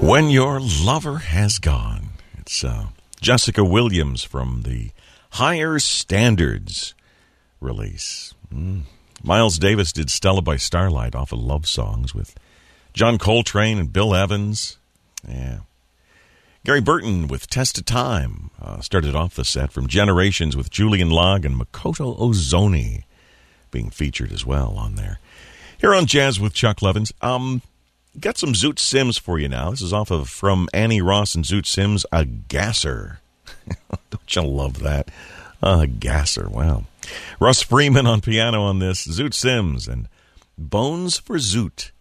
When Your Lover Has Gone. It's Jessica Williams from the Higher Standards release. Miles Davis did Stella by Starlight off of Love Songs with John Coltrane and Bill Evans. Yeah. Gary Burton with Test of Time started off the set from Generations with Julian Lage and Makoto Ozoni being featured as well on there. Here on Jazz with Chuck Levins. Got some Zoot Sims for you now. This is off of From Annie Ross and Zoot Sims, A Gasser. Don't you love that? A Gasser, wow. Russ Freeman on piano on this, Zoot Sims, and Bones for Zoot.